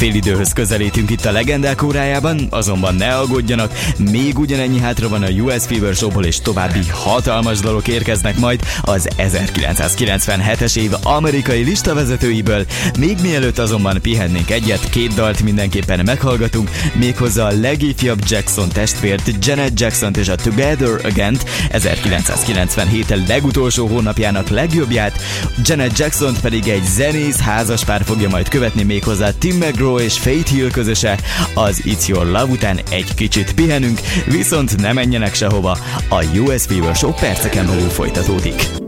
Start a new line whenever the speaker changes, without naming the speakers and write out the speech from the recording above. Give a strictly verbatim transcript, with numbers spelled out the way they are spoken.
Félidőhöz közelítünk itt a legendák órájában, azonban ne aggódjanak, még ugyanennyi hátra van a U S Fever Showból, és további hatalmas dalok érkeznek majd az ezerkilencszázkilencvenhetes év amerikai listavezetőiből. Még mielőtt azonban pihennénk egyet, két dalt mindenképpen meghallgatunk, méghozzá a legifjabb Jackson testvért, Janet Jacksont és a Together Again-t, ezerkilencszázkilencvenhét legutolsó hónapjának legjobbját, Janet Jacksont pedig egy zenész házaspár fogja majd követni, méghozzá Tim McGraw és Faith Hill közöse. Az It's Your Love után egy kicsit pihenünk, viszont ne menjenek sehova, a U S Fever Show perceken belül folytatódik.